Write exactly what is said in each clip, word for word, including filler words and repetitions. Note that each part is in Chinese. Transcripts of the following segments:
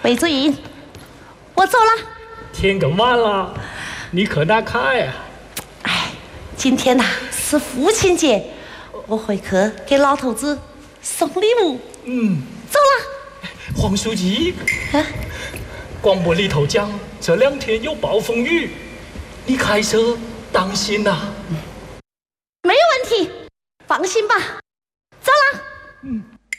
魏祖英，我走了。 天更晚了，你可哪开呀？ 哎，今天呐、啊、是父亲节，我回去给老头子送礼物。 嗯， 走了。 黄书记， 啊、 广播里头讲这两天有暴风雨，你开车当心呐、啊。 没有问题，放心吧。走了。 嗯。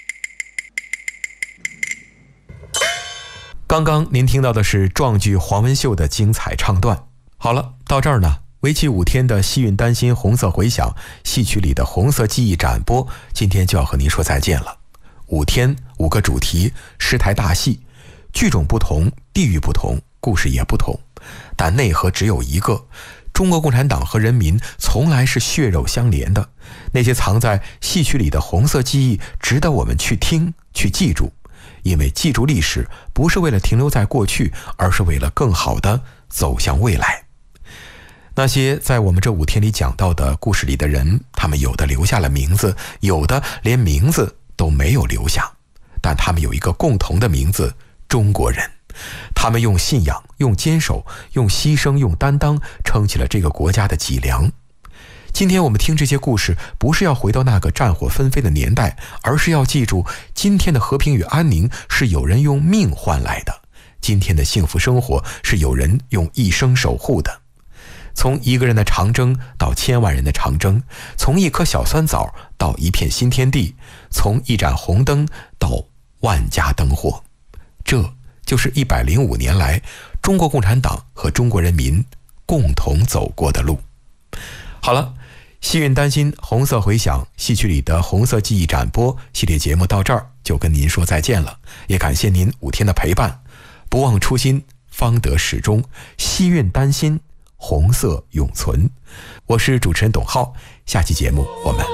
刚刚您听到的是壮剧黄文秀的精彩唱段。好了，到这儿呢，为期五天的西韵丹心红色回响戏曲里的红色记忆展播，今天就要和您说再见了。五天五个主题，十台大戏，剧种不同，地域不同，故事也不同，但内核只有一个：中国共产党和人民从来是血肉相连的。那些藏在戏曲里的红色记忆，值得我们去听，去记住。因为记住历史不是为了停留在过去，而是为了更好的走向未来。那些在我们这五天里讲到的故事里的人，他们有的留下了名字，有的连名字都没有留下，但他们有一个共同的名字：中国人。他们用信仰，用坚守，用牺牲，用担当，撑起了这个国家的脊梁。今天我们听这些故事，不是要回到那个战火纷飞的年代，而是要记住，今天的和平与安宁是有人用命换来的，今天的幸福生活是有人用一生守护的。从一个人的长征到千万人的长征，从一颗小酸枣到一片新天地，从一盏红灯到万家灯火，这就是一百零五年来中国共产党和中国人民共同走过的路。好了，西韵丹心红色回响戏曲里的红色记忆展播系列节目到这儿就跟您说再见了，也感谢您五天的陪伴。不忘初心，方得始终，西韵丹心，红色永存。我是主持人董浩，下期节目我们